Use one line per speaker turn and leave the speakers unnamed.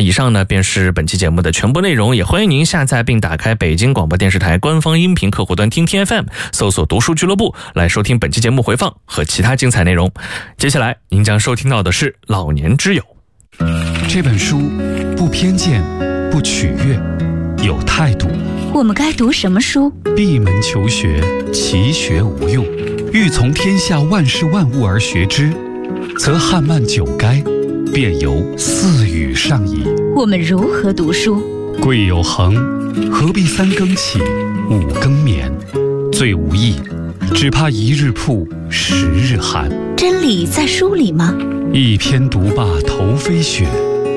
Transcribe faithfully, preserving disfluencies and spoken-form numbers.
以上呢便是本期节目的全部内容，也欢迎您下载并打开北京广播电视台官方音频客户端听听 F M， 搜索读书俱乐部来收听本期节目回放和其他精彩内容。接下来您将收听到的是老年之友。
这本书不偏见，不取悦，有态度。
我们该读什么书？
闭门求学，其学无用。欲从天下万事万物而学之，则汉漫九该，便由四语上矣。
我们如何读书？
贵有恒，何必三更起，五更眠？最无益，只怕一日曝，十日寒。
真理在书里吗？
一篇读罢头飞雪，